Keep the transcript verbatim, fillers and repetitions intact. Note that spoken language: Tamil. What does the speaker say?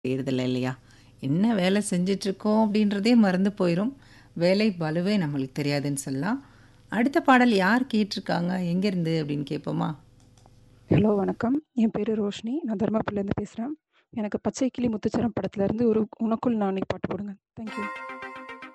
செய்றதில்ல இல்லையா? என்ன வேலை செஞ்சுட்ருக்கோம் அப்படின்றதே மறந்து போயிரும். வேலை பளுவே நம்மளுக்கு தெரியாதுன்னு சொல்லலாம். அடுத்த பாடல் யார் கேட்டிருக்காங்க? எங்கேருந்து அப்படின்னு கேட்போமா? ஹலோ வணக்கம். என் பேரு ரோஷினி. நான் தருமபுரிலேருந்து பேசுறேன். எனக்கு பச்சை கிளி முத்துச்சரம் படத்துலருந்து ஒரு "உனக்குள் நானே" பாட்டு போடுங்க. Thank you.